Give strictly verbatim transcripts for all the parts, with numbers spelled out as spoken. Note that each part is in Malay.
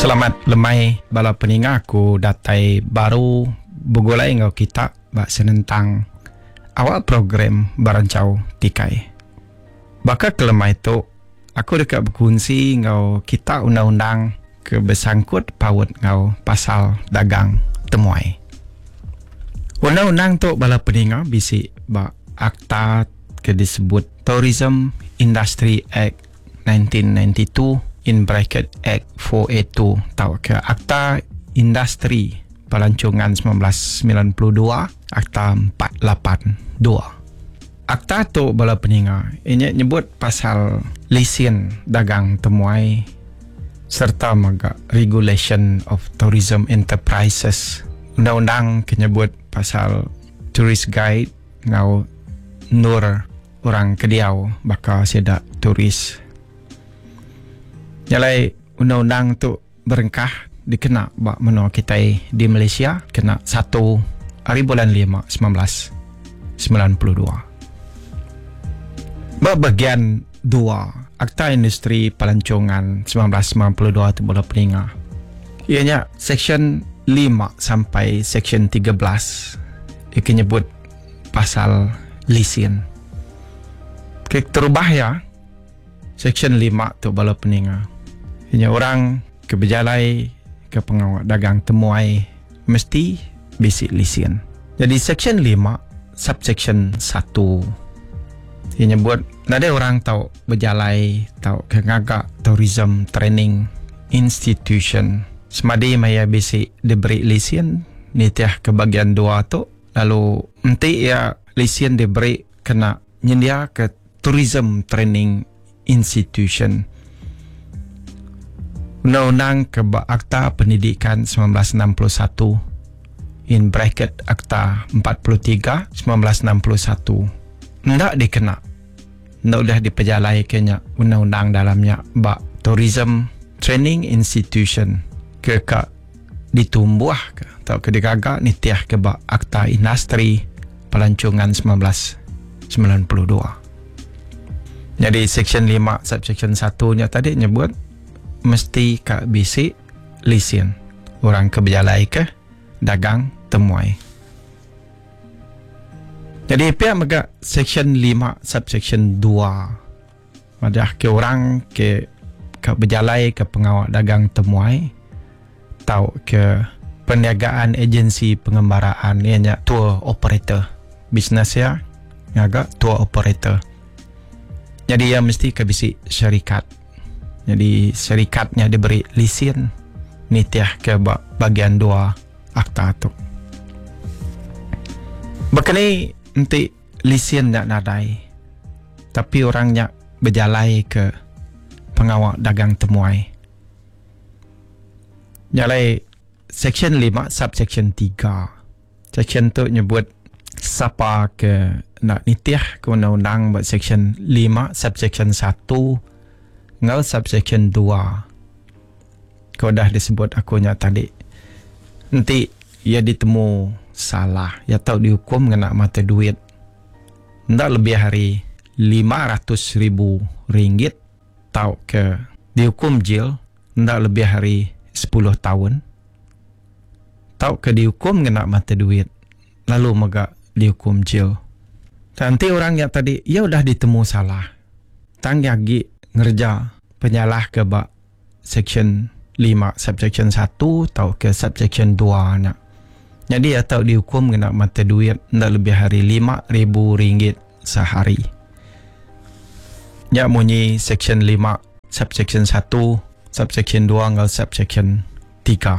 Selamat lemai bala peninga aku datai baru begulai ngau kita bak senentang awal program barancau tikai. Baka kelemai tu aku dekat berkunci ngau kita undang-undang ke bersangkut paut ngau pasal dagang temuai. Undang-undang tu bala peninga bisi bak akta ke disebut Tourism Industry Act nineteen ninety-two in bracket Act four eighty-two tau ke Akta Industri Pelancongan nineteen ninety-two, Akta four eighty-two. Akta tu bala peninga ini nyebut pasal lesen dagang temuai serta maga Regulation of Tourism Enterprises. Undang-undang kenyebut pasal Tourist Guide ngau nur orang kediau bakal sedak turis. Nyalai undang-undang tu berengkah dikena bak menua kita di Malaysia kena satu hari bulan lima nineteen ninety-two. Bak bagian dua Akta Industri Pelancongan nineteen ninety-two tu bola peninga. Ianya section lima sampai section thirteen ia nyebut pasal lesen. Kek terubah ya section lima tu bola peninga. Hanya orang ke berjalai ke pengawal dagang temuai mesti basic lesen. Jadi section lima subsection one ia nyebut nada orang tahu berjalai tahu ke ngagak tourism training institution semadi maya basic diberi lesen nitiah ke bagian dua tu lalu nanti ya lesen diberi kena nyendia ke tourism training institution. Undang-undang ke Akta Pendidikan nineteen sixty-one in bracket Akta forty-three nineteen sixty-one ndak dikena ndak udah diperjalai kenya undang-undang dalamnya bak tourism training institution ke ka ditumbuh ke atau ke digagak nitiah ke bak Akta Industri Pelancongan nineteen ninety-two. Jadi section lima subsection one nya tadi nyebut mesti kak bisi lesen orang ke berjalai ke dagang temuai. Jadi pihak mega section lima subsection two madah ke orang ke ke berjalai ke pengawal dagang temuai tau ke perniagaan agensi pengembaraan ianya tour operator bisnes ya agak tour operator. Jadi ia mesti ke bisi syarikat. Jadi syarikatnya diberi lesen nitiah ke bagian dua akta tu. Bekali nanti lesen tak nadai. Tapi orangnya berjalai ke pengawal dagang temuai. Nyalai section lima subsection three. Section tu nyebut siapa ke nak nitiah ke undang-undang buat section lima subsection one ngau subsection two kau dah disebut akunya tadi nanti ia ditemu salah ia tahu dihukum kena mata duit ndak lebih hari lima ratus ribu ringgit tahu ke dihukum jail ndak lebih hari sepuluh tahun tahu ke dihukum kena mata duit lalu mega dihukum jail. Nanti orang yang tadi ia udah ditemu salah tang yagi ngerja penyalah ke bak section lima subsection one atau ke subsection two nak. Jadi atau dihukum kena mata duit ndak lebih hari lima ribu ringgit sehari. Ya munyi section lima subsection one subsection two ngal subsection three.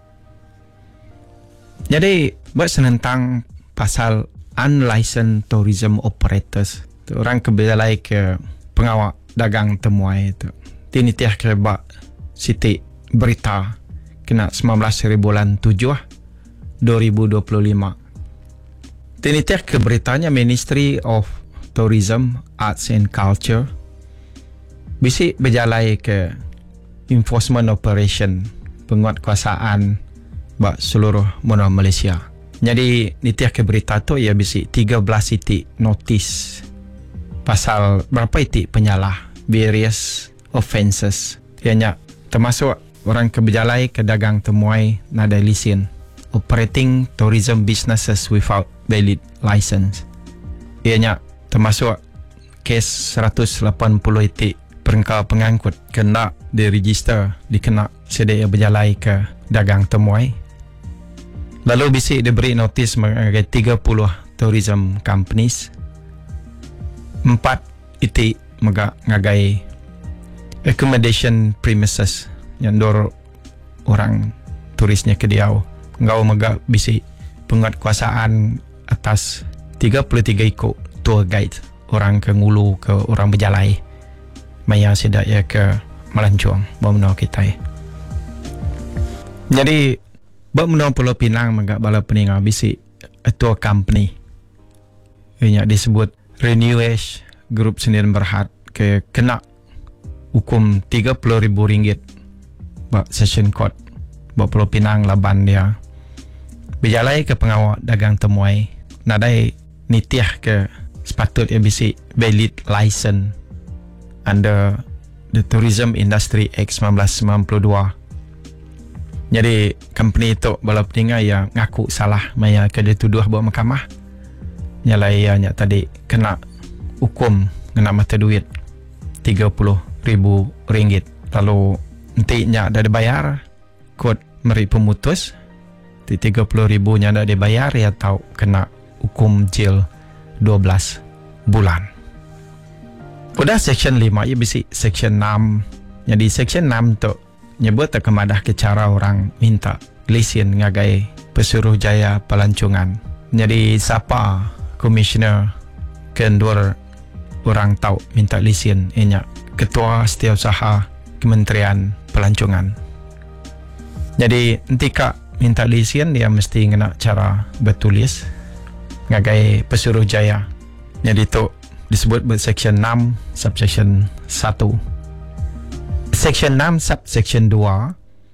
Jadi buat senentang pasal unlicensed tourism operators tu orang kebalai ke pengawal dagang temuai itu. Tini tiah kebak siti berita kena nineteen bulan seven twenty twenty-five. Tini tiah ke beritanya Ministry of Tourism, Arts and Culture bisi berjalai ke enforcement operation penguatkuasaan bak seluruh menua Malaysia. Jadi nitiah ke berita tu ia bisi thirteen titik notis pasal berapa titik penyalah various offences. Ianya termasuk orang ke berjalai ke dagang temuai nada lesen. Operating tourism businesses without valid license. Ianya termasuk kes seratus lapan puluh etik perengkau pengangkut kena diregister dikena sedia berjalai ke dagang temuai. Lalu bisik diberi notis mengenai tiga puluh tourism companies. Empat etik megak ngagai accommodation premises yang dor orang turisnya ke diau. Ngau megak bisi penguatkuasaan atas tiga puluh tiga ikut tour guide orang ke ngulu ke orang berjalai maya sidak ya ke Melancong Bamno kita. Jadi Bamno Pulau Pinang megak bala peninga bisi tour company ianya disebut Renewish Group Sendirian Berhad ke kena hukum tiga puluh ribu ringgit bak session court bak Pulau Pinang laban dia berjalai ke pengawal dagang temuai nadai nitiah ke sepatut ia bisi valid license under the Tourism Industry Act sembilan belas sembilan puluh dua. Jadi company itu bala peninga yang ngaku salah maya ke dituduh bawa mahkamah nyalai ianya tadi kena hukum kena mata duit tiga puluh ribu ringgit. Lalu nantinya ada dibayar kod meri pemutus di tiga puluh ribu nya ada dibayar ya tahu kena hukum jail dua belas bulan. Udah section lima ya bisi section enam. Jadi section enam tu nyebut tak kemadah ke cara orang minta lesen ngagai pesuruh jaya pelancongan. Jadi siapa komisioner kendua orang tahu minta lesen ianya ketua setiausaha Kementerian Pelancongan. Jadi entika minta lesen dia mesti kena cara bertulis ngagai pesuruh jaya. Jadi itu disebut section enam subsection satu. Section enam subsection dua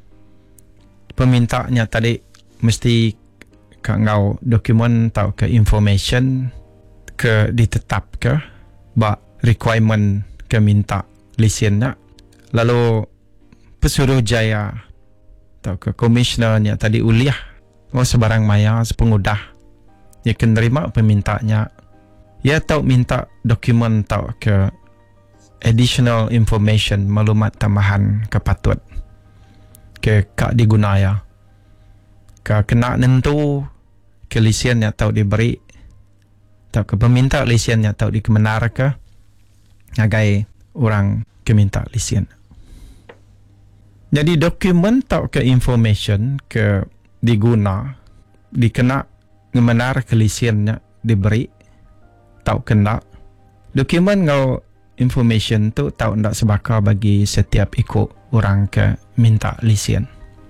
pemintanya tadi mesti kau dokumen atau ke information ke ditetap ke ba requirement ke minta lisennya. Lalu pesuruh jaya atau ke komisionernya tadi uliah oh sebarang maya pengudah dia akan terima pemintanya. Ia tahu minta dokumen tahu ke additional information maklumat tambahan kepatut ke kak digunaya ke kena nentu ke lesen yang tahu diberi tahu ke peminta lesen yang tahu dikemenar ke ngagai orang keminta lesen. Jadi dokumen tahu ke information ke diguna dikena ngemenar ke lisennya diberi tahu kena dokumen ngau information tu tahu ndak sebakar bagi setiap ikut orang ke minta lesen.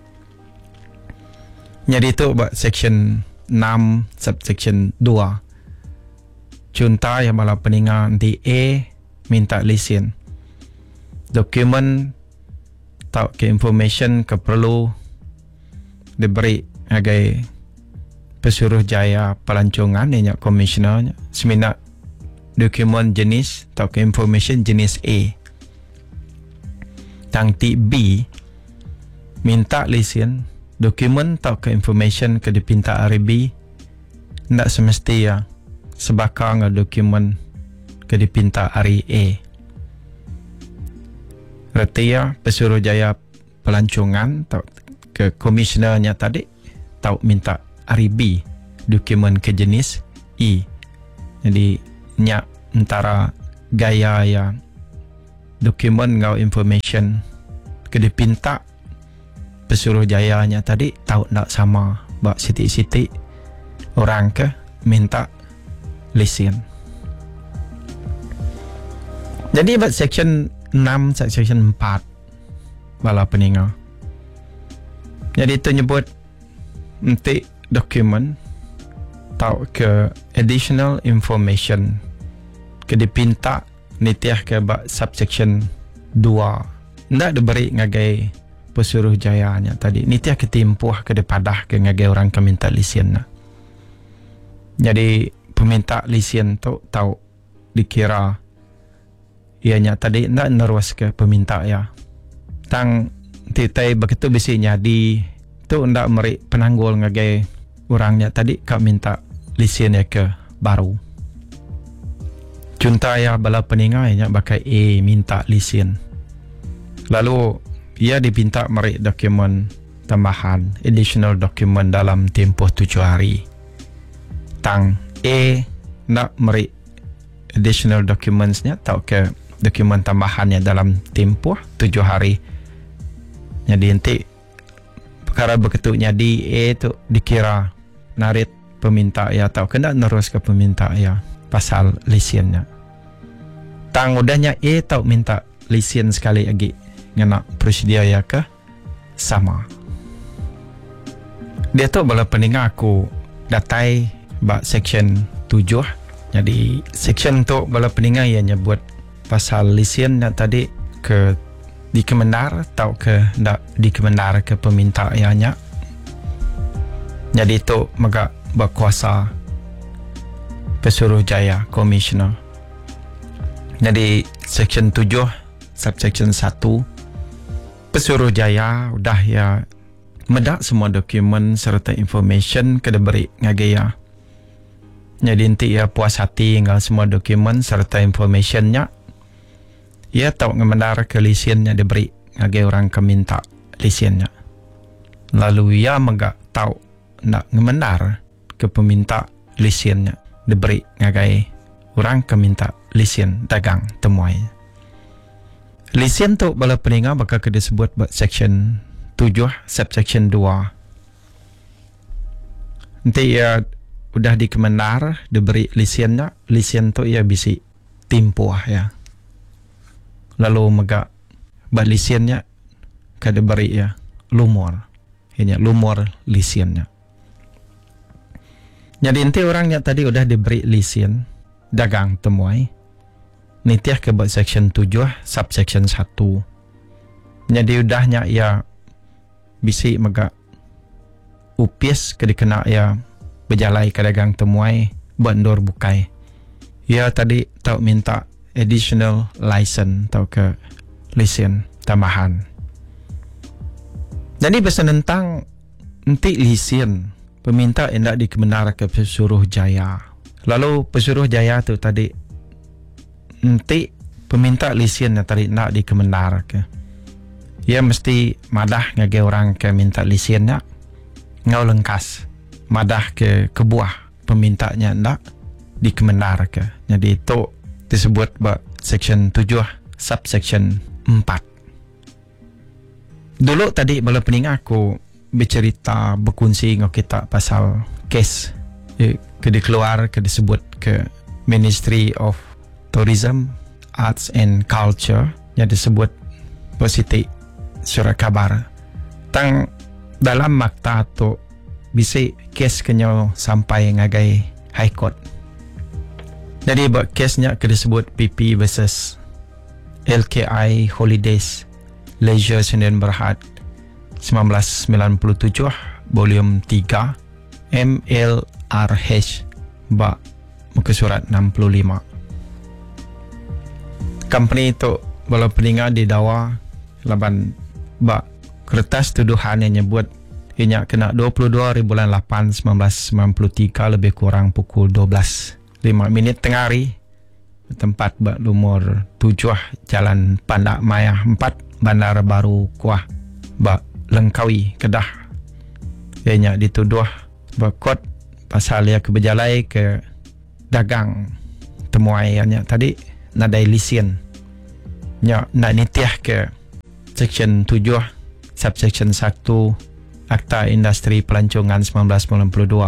Jadi tu buat section enam subsection dua. Contoh yang malah peninga di A minta lesen. Dokumen tahu ke information ke perlu diberi agai pesuruh jaya pelancongan ianya komisionernya seminat dokumen jenis atau ke information jenis A. Tang ti B minta lesen dokumen atau ke information ke dipinta hari B ndak semesti ya sebakar dengan dokumen ke dipinta hari A. Berarti ya pesuruh jaya pelancongan atau ke komisionernya tadi tahu minta hari B dokumen ke jenis E. Jadi nya antara gaya ya dokumen ngau information ke dipinta pesuruh jayanya tadi tahu ndak sama bak sitik-sitik orang ke minta lesen. Jadi buat section enam section empat bala peninga. Jadi itu nyebut nanti dokumen tahu ke additional information ke dipinta nitiah ke bak subsection dua ndak diberi ngagai pesuruh jayanya tadi nitiah ketimpuh ke depadah ke ngagai orang ke minta lesen. Jadi peminta lesen tu tahu dikira ianya tadi ndak nerus ke peminta ya tang titai begitu bisi nyadi tu ndak meri penanggul ngagai orangnya tadi kak minta lesen ya ke baru. Contoh ya bala peningai nya bakai A minta lesen. Lalu ia dipinta meri dokumen tambahan additional dokumen dalam tempoh tujuh hari. Tang A nak meri additional documentsnya atau ke dokumen tambahannya dalam tempoh tujuh hari. Jadi nanti perkara begitu jadi A tu dikira narit peminta ya atau kena nerus ke peminta ya pasal lisennya. Tang udahnya A tau minta lesen sekali lagi ngena prosedur ya ke sama. Dia tu bala peninga aku datai bak section tujuh. Jadi section tu bala peninga ia nyebut pasal lesen yang tadi ke di Kemendar atau ke ndak di Kemendar ke peminta ianya. Jadi tu megak berkuasa Pesuruhjaya Commissioner. Jadi section tujuh subsection satu Pesuruhjaya udah ya medak semua dokumen serta information kada beri ngagaya. Jadi nanti ya puas hati dengan semua dokumen serta informationnya. Ia tahu ngemendar ke lisennya diberi ngagay orang keminta lisennya. Lalu ia megak tahu nak ngemendar ke peminta lisennya diberi ngagay orang keminta lesen dagang temuai. Lesen tu bala peninga bakal ke disebut buat section tujuh subsection dua. Nanti ia udah di Kemendar diberi lisennya, lesen tu ia bisi tempoh ya. Lalu megak balisennya kada beri ya lumur. Hanya lumur lisennya. Jadi nanti orangnya tadi udah diberi lesen dagang temuai. Nitiah ke buat section tujuh subsection satu. Jadi udahnya ya bisi megak upis ke dikena ya berjalai ke dagang temuai bandor bukai. Ya tadi tahu minta additional license atau ke lesen tambahan. Jadi pesan tentang nanti lesen peminta hendak dikebenar ke Pesuruhjaya. Lalu Pesuruhjaya tu tadi nanti peminta lesen yang tadi nak dikebenar ke. Ia mesti madah ngage orang ke minta lisennya ngau lengkas madah ke kebuah pemintanya nak dikebenar ke. Jadi itu disebut bak section tujuh subsection empat. Dulu tadi bala peninga aku bercerita berkongsi dengan kita pasal kes eh, ke dikeluar ke disebut ke Ministry of Tourism, Arts and Culture yang disebut positi surat kabar. Tang dalam makta tu bisa kes kenyo sampai ngagai High Court. Jadi buat kesnya ke disebut P P versus L K I Holidays Leisure Sdn Bhd seribu sembilan ratus sembilan puluh tujuh volume tiga M L R H bak muka surat enam puluh lima. Company itu bala peninga didakwa laban bak kertas tuduhan yang nyebut ianya kena dua puluh dua hari bulan lapan seribu sembilan ratus sembilan puluh tiga lebih kurang pukul dua belas lima minit tengah hari tempat bak nomor tujuh Jalan Pandak Maya empat Bandar Baru Kuah bak Lengkawi Kedah. Ianya dituduh berkot pasal ia keberjalai ke dagang temuai ianya tadi nadai lesen nya nak nitiah ke section tujuh subsection satu Akta Industri Pelancongan seribu sembilan ratus sembilan puluh dua.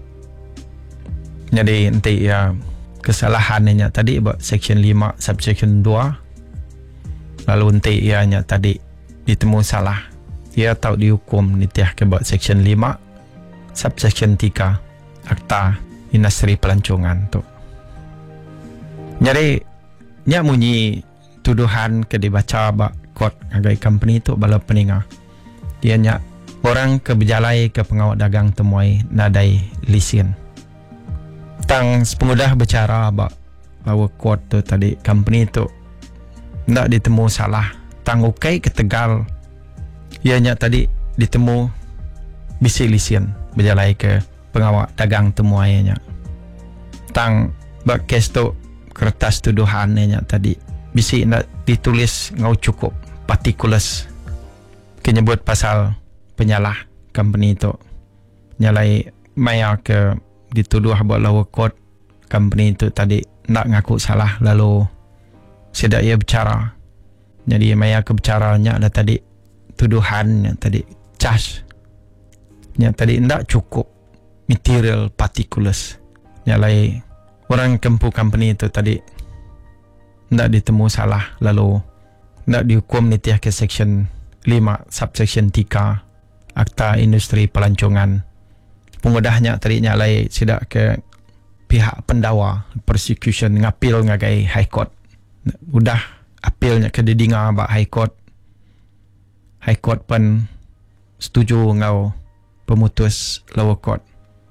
Jadi nanti ya kesalahannya tadi buat section lima subsection dua. Lalu nanti ianya tadi ditemu salah. Ia tahu dihukum nitiah ke buat section lima subsection tiga Akta Industri Pelancongan tu. Jadi nya munyi tuduhan ke dibaca bak court agai company tu bala peninga. Dia nya orang ke berjalai ke pengawal dagang temuai nadai lesen. Tang pengudah bercara bak bahawa court tu tadi company tu nak ditemu salah. Tang ukai ke Tegal Ianya tadi ditemu bisi lisian berjalai ke pengawal dagang temuainya. Tang bak kes tu kertas tuduhan nya tadi bisi nak ditulis ngau cukup particulars kenyebut pasal penyalah company tu nyalai maya ke dituduh buat lower court company tu tadi nak ngaku salah lalu sedak ia bercara jadi maya ke bercaranya ada tadi tuduhan yang tadi charge yang tadi tidak cukup material particulars nyalai orang kempu company itu tadi tidak ditemu salah lalu tidak dihukum nitiah ke section lima subsection tiga Akta Industri Pelancongan. Pengudahnya tadi nyalai sidak ke pihak pendakwa prosecution ngapil ngagai high court. Udah apilnya ke didinga ba high court. High court pun setuju ngau pemutus lower court.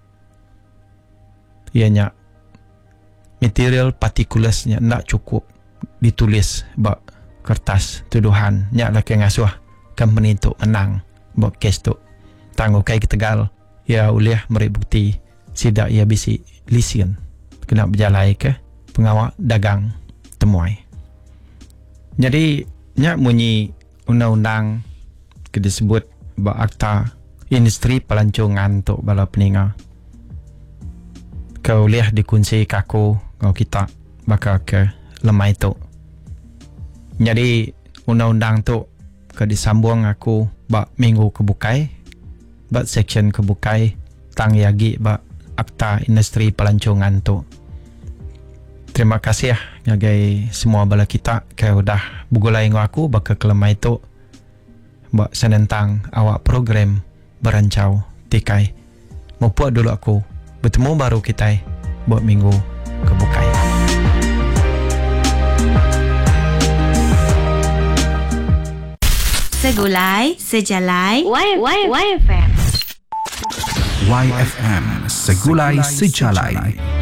Ianya material partikulasnya nak cukup ditulis bak kertas tuduhan nya lah ke ngasuh company tu menang bak kes tu tangguh kai ke Tegal ya ulih meri bukti sidak ia bisi lisian kena berjalai ke pengawal dagang temuai. Jadi nya munyi undang-undang ke disebut bak Akta Industri Pelancongan tu bala peninga kau lihat dikunci kaku kau kita bakal ke lemai tu. Jadi undang-undang tu ke disambung aku bak minggu kebukai bak section kebukai tang yagi bak Akta Industri Pelancongan tu. Terima kasih ya ngagai semua bala kita ke udah bugulai ngau aku bak ke lemai tu bak senentang awak program berancau tikai. Mau puak dulu aku bertemu baru kita buat minggu kebukai. Segulai, sejalai, Y F M. Y F M, Segulai Sejalai.